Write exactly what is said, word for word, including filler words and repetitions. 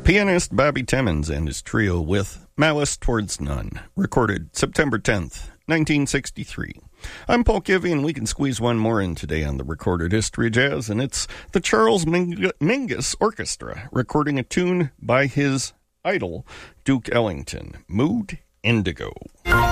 Pianist Bobby Timmons and his trio with Malice Towards None, recorded September tenth, nineteen sixty-three. I'm Paul Kivy, and we can squeeze one more in today on the Recorded History Jazz, and it's the Charles Ming- Mingus Orchestra, recording a tune by his idol, Duke Ellington, Mood Indigo.